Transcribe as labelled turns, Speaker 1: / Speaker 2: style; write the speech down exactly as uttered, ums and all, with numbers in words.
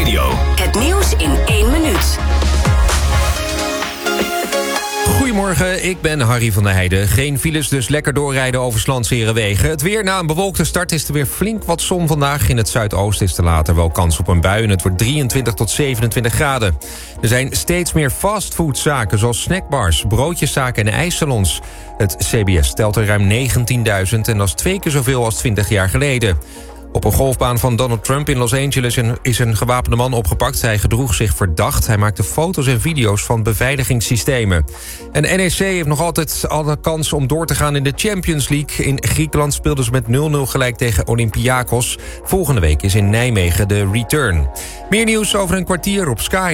Speaker 1: Radio.
Speaker 2: Het nieuws in één minuut.
Speaker 3: Goedemorgen, ik ben Harry van der Heijden. Geen files, dus lekker doorrijden over 's lands herenwegen. Het weer na een bewolkte start is er weer flink wat zon vandaag. In het zuidoosten is er later wel kans op een bui en het wordt drieëntwintig tot zevenentwintig graden. Er zijn steeds meer fastfoodzaken zoals snackbars, broodjeszaken en ijssalons. Het C B S telt er ruim negentienduizend en dat is twee keer zoveel als twintig jaar geleden. Op een golfbaan van Donald Trump in Los Angeles is een gewapende man opgepakt. Hij gedroeg zich verdacht. Hij maakte foto's en video's van beveiligingssystemen. En N E C heeft nog altijd alle kans om door te gaan in de Champions League. In Griekenland speelden ze met nul nul gelijk tegen Olympiakos. Volgende week is in Nijmegen de return. Meer nieuws over een kwartier op Sky.